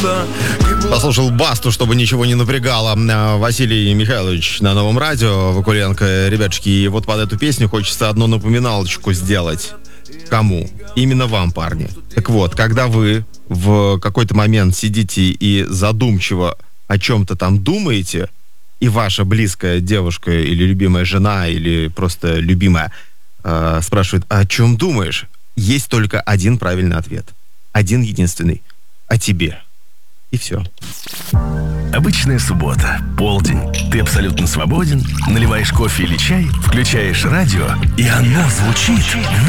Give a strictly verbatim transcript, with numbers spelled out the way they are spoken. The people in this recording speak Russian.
Послушал Басту, чтобы ничего не напрягало. Василий Михайлович на Новом радио, Вакуленко. Ребятушки, и вот под эту песню хочется одну напоминалочку сделать. Кому? Именно вам, парни. Так вот, когда вы в какой-то момент сидите и задумчиво о чем-то там думаете, и ваша близкая девушка или любимая жена, или просто любимая э, спрашивает, о чем думаешь? Есть только один правильный ответ. Один единственный. О тебе. И все. Обычная суббота, полдень. Ты абсолютно свободен, наливаешь кофе или чай, включаешь радио, и оно звучит